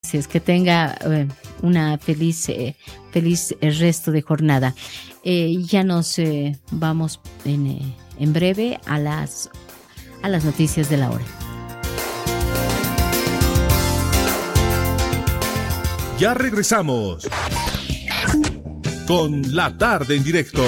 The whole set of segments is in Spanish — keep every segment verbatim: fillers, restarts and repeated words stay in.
Gracias, que tenga eh, una feliz, eh, feliz resto de jornada. Eh, ya nos eh, vamos en, eh, en breve a las, a las noticias de la hora. Ya regresamos con La Tarde en Directo.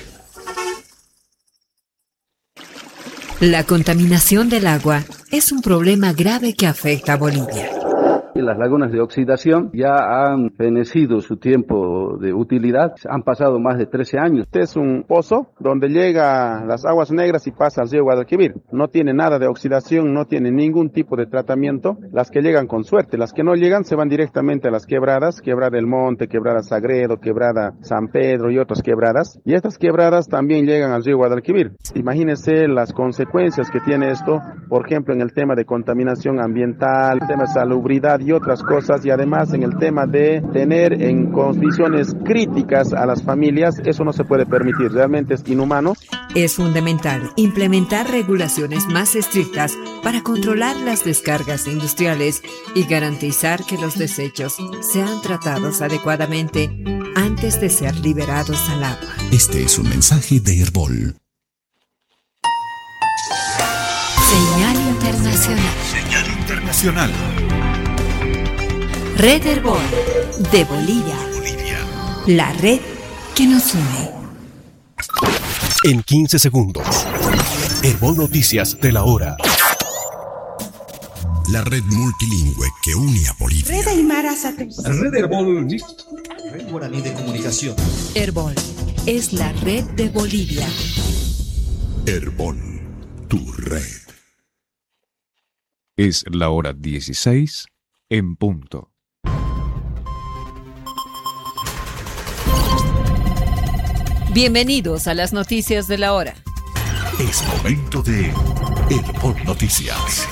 La contaminación del agua es un problema grave que afecta a Bolivia. Las lagunas de oxidación ya han fenecido su tiempo de utilidad, han pasado más de trece años. Este es un pozo donde llega las aguas negras y pasa al río Guadalquivir. No tiene nada de oxidación, no tiene ningún tipo de tratamiento. Las que llegan con suerte, las que no llegan se van directamente a las quebradas, Quebrada El Monte, Quebrada Sagredo, Quebrada San Pedro y otras quebradas. Y estas quebradas también llegan al río Guadalquivir. Imagínense las consecuencias que tiene esto, por ejemplo, en el tema de contaminación ambiental, el tema de salubridad y otras cosas, y además en el tema de tener en condiciones críticas a las familias. Eso no se puede permitir, realmente es inhumano. Es fundamental implementar regulaciones más estrictas para controlar las descargas industriales y garantizar que los desechos sean tratados adecuadamente antes de ser liberados al agua. Este es un mensaje de Herbol. Señal internacional. Señal internacional. Red Herbol de Bolivia. Bolivia. La red que nos une. En quince segundos. Herbol Noticias de la hora. La red multilingüe que une a Bolivia. Red Aymara Satu. Red Herbol. Red Guaraní de Comunicación. Herbol es la red de Bolivia. Herbol, tu red. Es la hora dieciséis en punto. Bienvenidos a las noticias de la hora. Es momento de Herbol Noticias.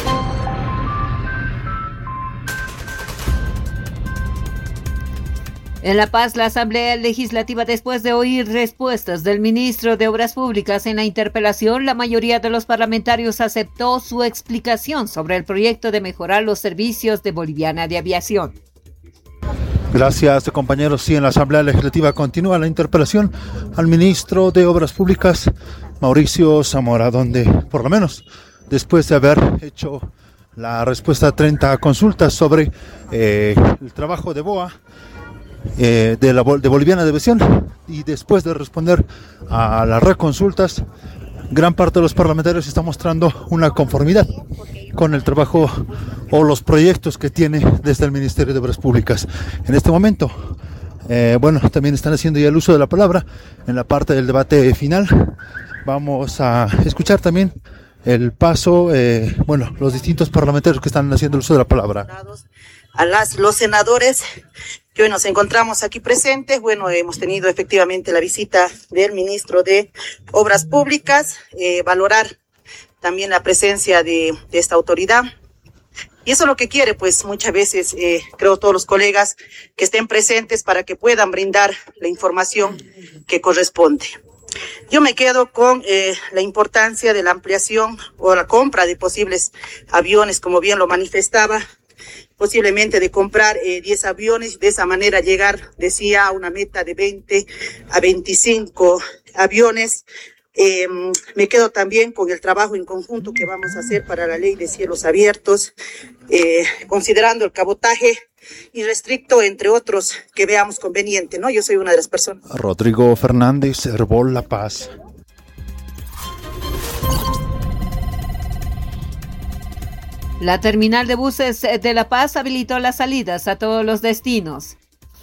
En La Paz, la Asamblea Legislativa, después de oír respuestas del ministro de Obras Públicas en la interpelación, la mayoría de los parlamentarios aceptó su explicación sobre el proyecto de mejorar los servicios de Boliviana de Aviación. Gracias, compañeros. Sí, en la Asamblea Legislativa continúa la interpelación al ministro de Obras Públicas, Mauricio Zamora, donde, por lo menos, después de haber hecho la respuesta a treinta consultas sobre eh, el trabajo de B O A, eh, de, la, de Boliviana de Aviación, y después de responder a las reconsultas, gran parte de los parlamentarios está mostrando una conformidad con el trabajo o los proyectos que tiene desde el Ministerio de Obras Públicas. En este momento, eh, bueno, también están haciendo ya el uso de la palabra en la parte del debate final. Vamos a escuchar también el paso, eh, bueno, los distintos parlamentarios que están haciendo el uso de la palabra. A las, los senadores que hoy nos encontramos aquí presentes, bueno, hemos tenido efectivamente la visita del ministro de Obras Públicas, eh, valorar también la presencia de, de esta autoridad. Y eso es lo que quiere, pues muchas veces, eh, creo todos los colegas que estén presentes para que puedan brindar la información que corresponde. Yo me quedo con eh, la importancia de la ampliación o la compra de posibles aviones, como bien lo manifestaba, posiblemente de comprar eh, diez aviones y de esa manera llegar, decía, a una meta de veinte a veinticinco aviones. Eh, me quedo también con el trabajo en conjunto que vamos a hacer para la ley de cielos abiertos, eh, considerando el cabotaje irrestricto, entre otros, que veamos conveniente, ¿no? Yo soy una de las personas. Rodrigo Fernández, Herbol La Paz. La terminal de buses de La Paz habilitó las salidas a todos los destinos.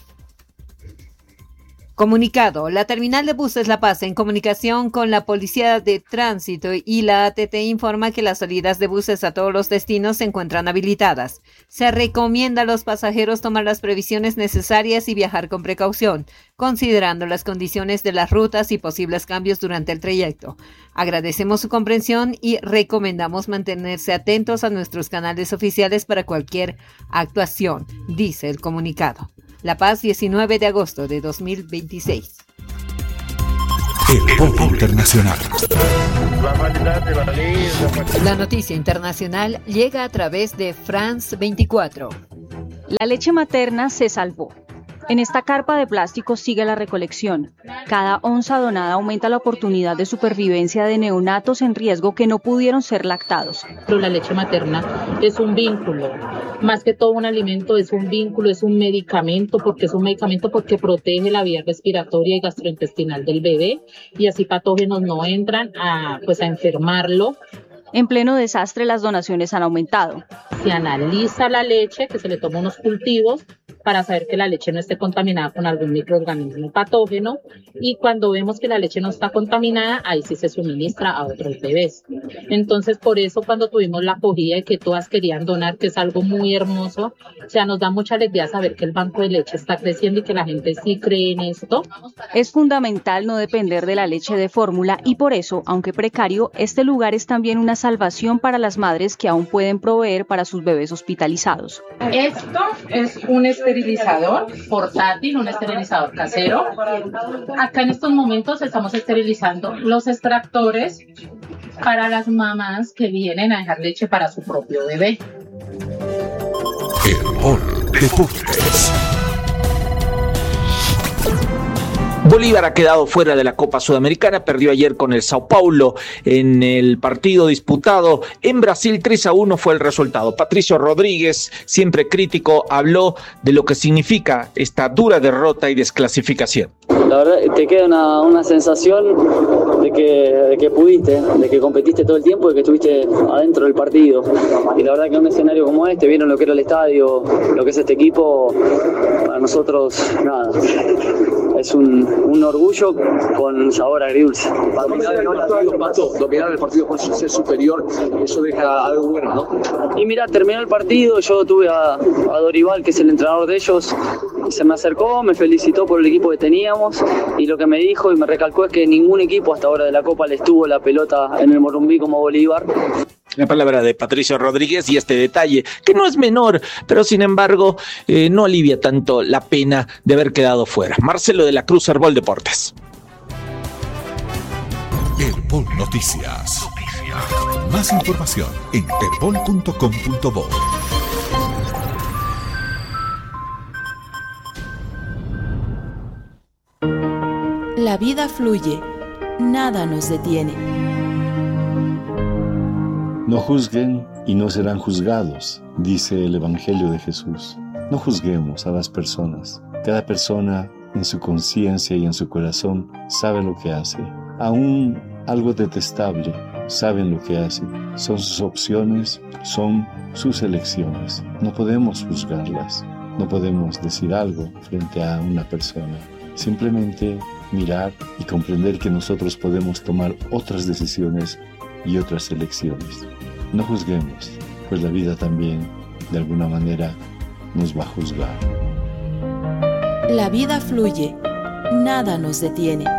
Comunicado. La terminal de buses La Paz, en comunicación con la Policía de Tránsito y la A T T, informa que las salidas de buses a todos los destinos se encuentran habilitadas. Se recomienda a los pasajeros tomar las previsiones necesarias y viajar con precaución, considerando las condiciones de las rutas y posibles cambios durante el trayecto. Agradecemos su comprensión y recomendamos mantenerse atentos a nuestros canales oficiales para cualquier actuación, dice el comunicado. La Paz, diecinueve de agosto de dos mil veintiséis. El Pop Internacional. La noticia internacional llega a través de France veinticuatro. La leche materna se salvó. En esta carpa de plástico sigue la recolección. Cada onza donada aumenta la oportunidad de supervivencia de neonatos en riesgo que no pudieron ser lactados. Pero la leche materna es un vínculo, más que todo un alimento, es un vínculo, es un medicamento, porque es un medicamento porque protege la vía respiratoria y gastrointestinal del bebé y así patógenos no entran a, pues, a enfermarlo. En pleno desastre, las donaciones han aumentado. Se analiza la leche, que se le toma unos cultivos para saber que la leche no esté contaminada con algún microorganismo patógeno, y cuando vemos que la leche no está contaminada, ahí sí se suministra a otros bebés. Entonces, por eso cuando tuvimos la acogida de que todas querían donar, que es algo muy hermoso, o sea, nos da mucha alegría saber que el banco de leche está creciendo y que la gente sí cree en esto. Es fundamental no depender de la leche de fórmula y por eso, aunque precario, este lugar es también una salvación para las madres que aún pueden proveer para sus bebés hospitalizados. Esto es un esterilizador portátil, un esterilizador casero. Acá en estos momentos estamos esterilizando los extractores para las mamás que vienen a dejar leche para su propio bebé. Herbol Deportes. Bolívar ha quedado fuera de la Copa Sudamericana, perdió ayer con el Sao Paulo en el partido disputado en Brasil. Tres a uno fue el resultado. Patricio Rodríguez, siempre crítico, habló de lo que significa esta dura derrota y desclasificación. La verdad, te queda una, una sensación de que, de que pudiste, de que competiste todo el tiempo y que estuviste adentro del partido. Y la verdad que en un escenario como este, vieron lo que era el estadio, lo que es este equipo, para nosotros, nada, es un, un orgullo con sabor agridulce. Dominar el partido, Pato, dominar el partido con ser superior, eso deja algo bueno, ¿no? Y mira, terminó el partido, yo tuve a, a Dorival, que es el entrenador de ellos, se me acercó, me felicitó por el equipo que teníamos y lo que me dijo y me recalcó es que ningún equipo hasta ahora de la Copa le estuvo la pelota en el Morumbí como Bolívar. La palabra de Patricio Rodríguez y este detalle, que no es menor, pero sin embargo eh, no alivia tanto la pena de haber quedado fuera. Marcelo de la Cruz, Herbol Deportes. Herbol Noticias. Noticias. Más información en herbol punto com punto bo. La vida fluye, nada nos detiene. No juzguen y no serán juzgados, dice el Evangelio de Jesús. No juzguemos a las personas. Cada persona en su conciencia y en su corazón sabe lo que hace. Aún algo detestable, saben lo que hace. Son sus opciones, son sus elecciones. No podemos juzgarlas. No podemos decir algo frente a una persona. Simplemente mirar y comprender que nosotros podemos tomar otras decisiones y otras elecciones. No juzguemos, pues la vida también, de alguna manera, nos va a juzgar. La vida fluye, nada nos detiene.